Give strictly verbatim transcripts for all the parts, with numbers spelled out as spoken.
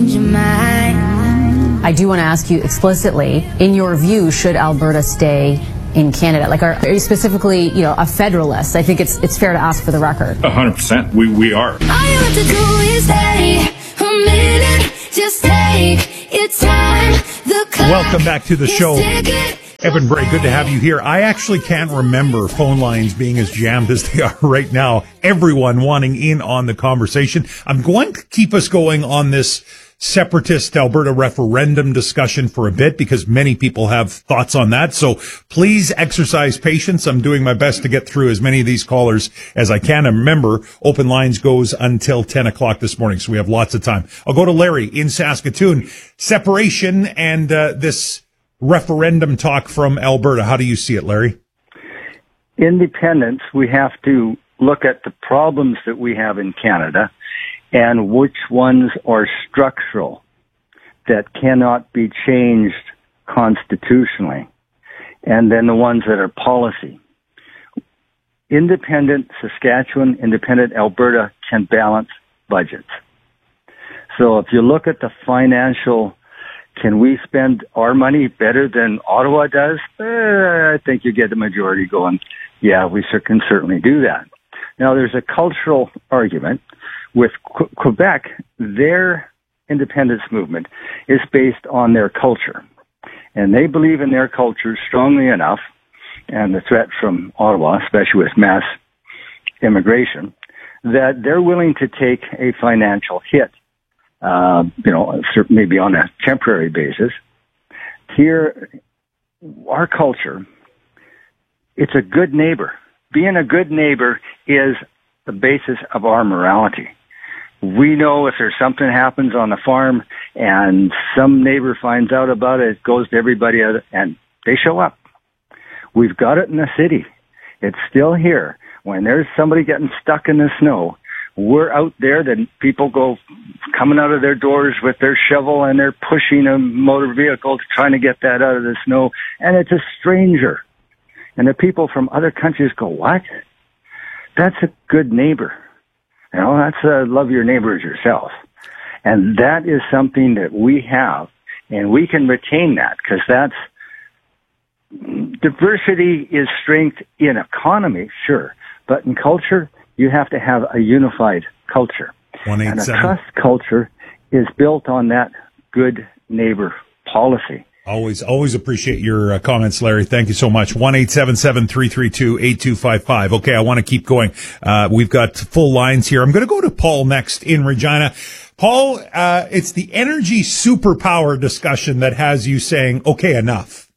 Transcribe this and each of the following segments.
I do want to ask you explicitly, in your view, should Alberta stay in Canada? Like, are, are you specifically, you know, a federalist? I think it's it's fair to ask for the record. A hundred percent, we we are. All you have to do is stay a minute, just take your time. The Welcome back to the show. Evan Bray, good to have you here. I actually can't remember phone lines being as jammed as they are right now. Everyone wanting in on the conversation. I'm going to keep us going on this separatist Alberta referendum discussion for a bit because many people have thoughts on that. So please exercise patience. I'm doing my best to get through as many of these callers as I can. And remember, open lines goes until ten o'clock this morning, so we have lots of time. I'll go to Larry in Saskatoon. Separation and uh, this referendum talk from Alberta. How do you see it, Larry? Independence, we have to look at the problems that we have in Canada and which ones are structural that cannot be changed constitutionally, and then the ones that are policy. Independent Saskatchewan, independent Alberta can balance budgets. So if you look at the financial, can we spend our money better than Ottawa does? Eh, I think you get the majority going, yeah, we can certainly do that. Now, there's a cultural argument. With Qu- Quebec, their independence movement is based on their culture. And they believe in their culture strongly enough, and the threat from Ottawa, especially with mass immigration, that they're willing to take a financial hit, uh, you know, maybe on a temporary basis. Here, our culture, it's a good neighbor. Being a good neighbor is the basis of our morality. We know if there's something happens on the farm and some neighbor finds out about it, it goes to everybody and they show up. We've got it in the city. It's still here. When there's somebody getting stuck in the snow, we're out there, then people go coming out of their doors with their shovel and they're pushing a motor vehicle to trying to get that out of the snow, and it's a stranger. And the people from other countries go, what? That's a good neighbor. You know, that's uh, love your neighbor as yourself. And that is something that we have, and we can retain that, because that's, diversity is strength in economy, sure, but in culture, you have to have a unified culture. And a trust culture is built on that good neighbor policy. Always, always appreciate your uh, comments, Larry. Thank you so much. one eight seven seven, three three two, eight two five five. Okay, I want to keep going. Uh, we've got full lines here. I'm going to go to Paul next in Regina. Paul, uh, it's the energy superpower discussion that has you saying, okay, enough.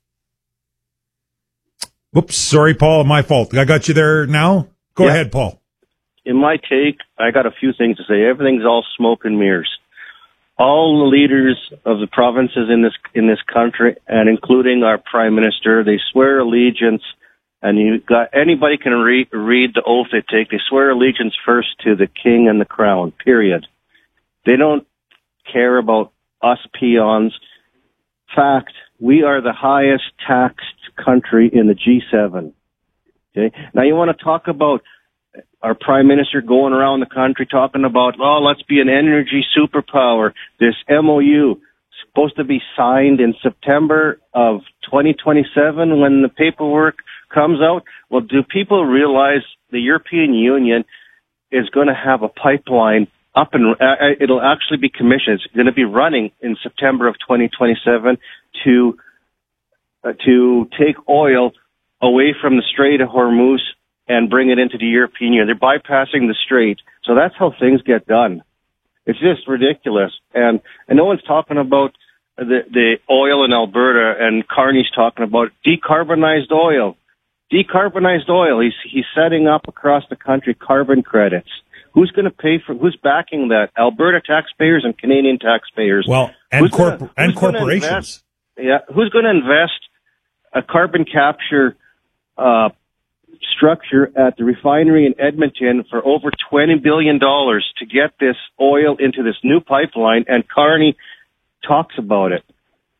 Whoops, sorry, Paul, my fault. I got you there now? Go yeah. ahead, Paul. In my take, I got a few things to say. Everything's all smoke and mirrors. All the leaders of the provinces in this in this country, and including our prime minister, they swear allegiance, and you got anybody can re- read the oath they take. They swear allegiance first to the king and the crown. Period. They don't care about us peons. Fact: we are the highest taxed country in the G seven. Okay. Now you want to talk about our prime minister going around the country talking about, oh, let's be an energy superpower. This M O U supposed to be signed in September of twenty twenty-seven when the paperwork comes out. Well, do people realize the European Union is going to have a pipeline up and uh, it'll actually be commissioned. It's going to be running in September of twenty twenty-seven to uh, to take oil away from the Strait of Hormuz and bring it into the European Union. They're bypassing the strait. So that's how things get done. It's just ridiculous. And, and no one's talking about the, the oil in Alberta, and Carney's talking about decarbonized oil. Decarbonized oil. He's, he's setting up across the country carbon credits. Who's going to pay for, who's backing that? Alberta taxpayers and Canadian taxpayers. Well, and, corp- gonna, and corporations. Invest, yeah. Who's going to invest a carbon capture, uh, structure at the refinery in Edmonton for over twenty billion dollars to get this oil into this new pipeline, and Carney talks about it.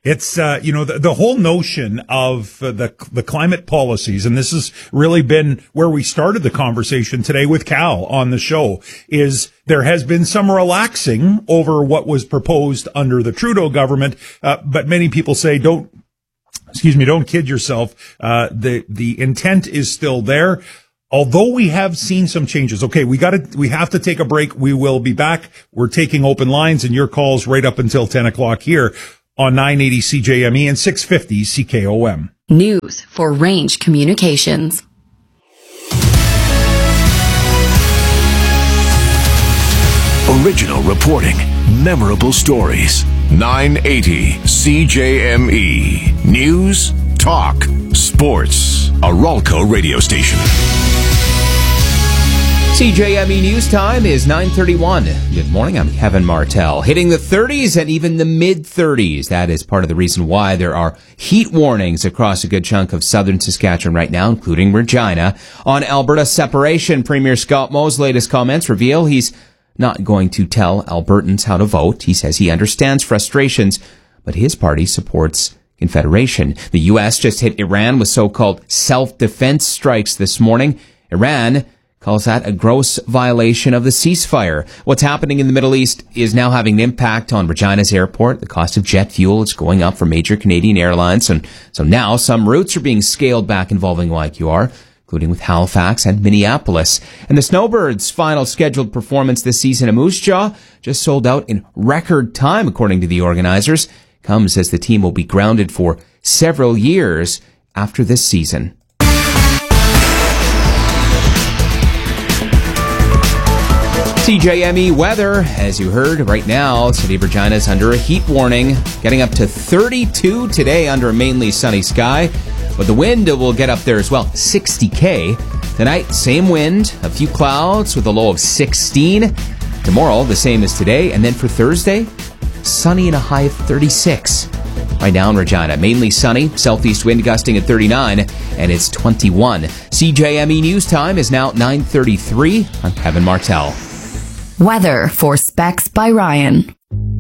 It's, uh, you know, the, the whole notion of uh, the the climate policies, and this has really been where we started the conversation today with Cal on the show, is there has been some relaxing over what was proposed under the Trudeau government, uh, but many people say don't, excuse me, don't kid yourself. Uh, the the intent is still there. Although we have seen some changes. Okay, we got to, we have to take a break. We will be back. We're taking open lines and your calls right up until ten o'clock here on nine eighty C J M E and six fifty C K O M. News for Range Communications. Original reporting, memorable stories. nine eighty C J M E. News, talk, sports. A Ralco radio station. C J M E News Time is nine thirty-one. Good morning, I'm Kevin Martell. Hitting the thirties and even the mid-thirties. That is part of the reason why there are heat warnings across a good chunk of southern Saskatchewan right now, including Regina. On Alberta separation, Premier Scott Moe's latest comments reveal he's not going to tell Albertans how to vote. He says he understands frustrations, but his party supports Confederation. The U S just hit Iran with so-called self-defense strikes this morning. Iran calls that a gross violation of the ceasefire. What's happening in the Middle East is now having an impact on Regina's airport. The cost of jet fuel is going up for major Canadian airlines, and so now some routes are being scaled back involving Y Q R, including with Halifax and Minneapolis. And the Snowbirds' final scheduled performance this season at Moose Jaw just sold out in record time, according to the organizers. Comes as the team will be grounded for several years after this season. C J M E weather, as you heard, right now, City of Regina is under a heat warning, getting up to thirty-two today under a mainly sunny sky, but the wind will get up there as well, sixty K. Tonight, same wind, a few clouds with a low of sixteen. Tomorrow, the same as today, and then for Thursday, sunny and a high of thirty-six. Right now in Regina, mainly sunny, southeast wind gusting at thirty-nine, and it's twenty-one. C J M E News Time is now nine thirty-three. I'm Kevin Martell. Weather for Specs by Ryan.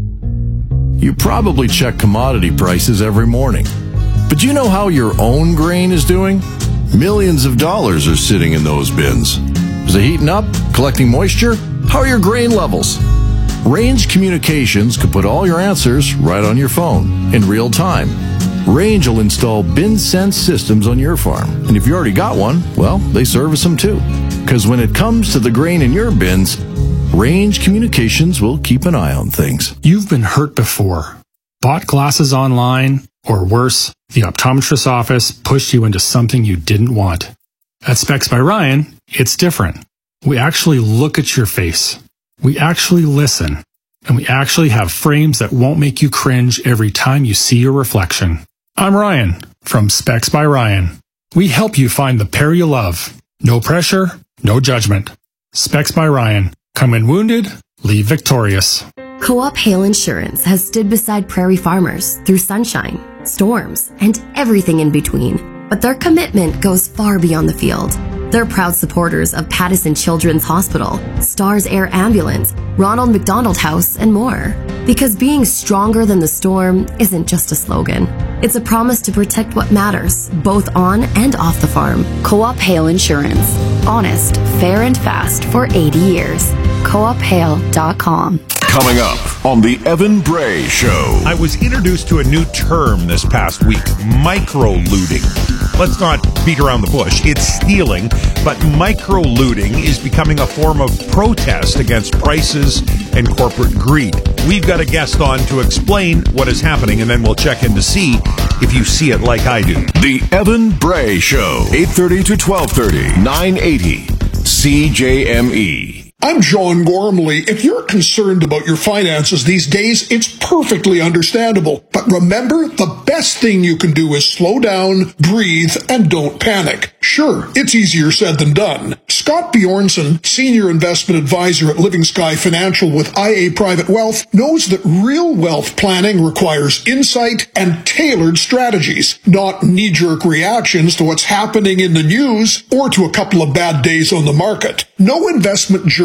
You probably check commodity prices every morning. But do you know how your own grain is doing? Millions of dollars are sitting in those bins. Is it heating up? Collecting moisture? How are your grain levels? Range Communications could put all your answers right on your phone in real time. Range will install bin sense systems on your farm. And if you already got one, well, they service them too. Because when it comes to the grain in your bins, Range Communications will keep an eye on things. You've been hurt before. Bought glasses online, or worse, the optometrist's office pushed you into something you didn't want. At Specs by Ryan, it's different. We actually look at your face. We actually listen. And we actually have frames that won't make you cringe every time you see your reflection. I'm Ryan from Specs by Ryan. We help you find the pair you love. No pressure, no judgment. Specs by Ryan. Come in wounded, leave victorious. Co-op Hail Insurance has stood beside prairie farmers through sunshine, storms, and everything in between. But their commitment goes far beyond the field. They're proud supporters of Pattison Children's Hospital, Stars Air Ambulance, Ronald McDonald House, and more. Because being stronger than the storm isn't just a slogan. It's a promise to protect what matters, both on and off the farm. Co-op Hail Insurance. Honest, fair, and fast for eighty years. co op hail dot com. Coming up on the Evan Bray Show. I was introduced to a new term this past week, micro-looting. Let's not beat around the bush. It's stealing, but micro-looting is becoming a form of protest against prices and corporate greed. We've got a guest on to explain what is happening, and then we'll check in to see if you see it like I do. The Evan Bray Show, eight thirty to twelve thirty, nine eighty C J M E. I'm John Gormley. If you're concerned about your finances these days, it's perfectly understandable. But remember, the best thing you can do is slow down, breathe, and don't panic. Sure, it's easier said than done. Scott Bjornson, Senior Investment Advisor at Living Sky Financial with I A Private Wealth, knows that real wealth planning requires insight and tailored strategies, not knee-jerk reactions to what's happening in the news or to a couple of bad days on the market. No investment journey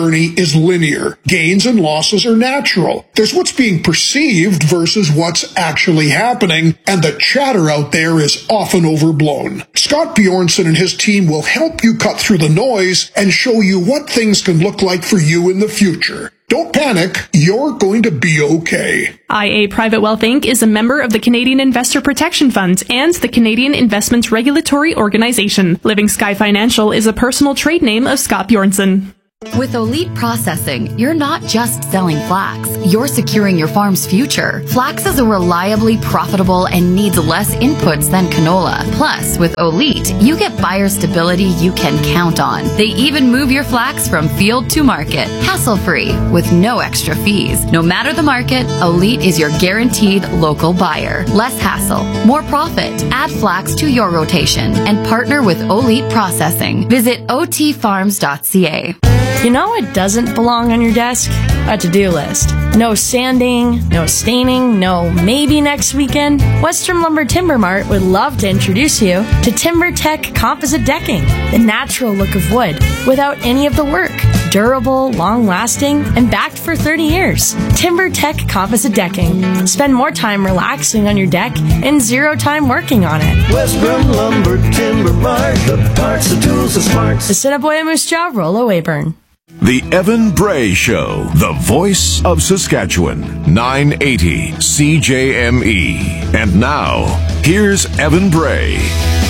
journey is linear. Gains and losses are natural. There's what's being perceived versus what's actually happening, and the chatter out there is often overblown. Scott Bjornson and his team will help you cut through the noise and show you what things can look like for you in the future. Don't panic, you're going to be okay. I A Private Wealth Incorporated is a member of the Canadian Investor Protection Fund and the Canadian Investments Regulatory Organization. Living Sky Financial is a personal trade name of Scott Bjornson. With Elite Processing, you're not just selling flax, you're securing your farm's future. Flax is a reliably profitable and needs less inputs than canola. Plus, with Elite, you get buyer stability you can count on. They even move your flax from field to market, hassle-free, with no extra fees. No matter the market, Elite is your guaranteed local buyer. Less hassle, more profit. Add flax to your rotation and partner with Elite Processing. Visit o t farms dot c a. You know what doesn't belong on your desk? A to-do list. No sanding, no staining, no maybe next weekend. Western Lumber Timber Mart would love to introduce you to TimberTech Composite Decking, the natural look of wood without any of the work. Durable, long-lasting, and backed for thirty years. TimberTech Composite Decking. Spend more time relaxing on your deck and zero time working on it. Western Lumber Timber Mart, the parts, the tools, the smarts. The Assiniboia Moose Jaw, Rollo Weyburn. The Evan Bray Show, the voice of Saskatchewan, nine eighty C J M E. And now, here's Evan Bray.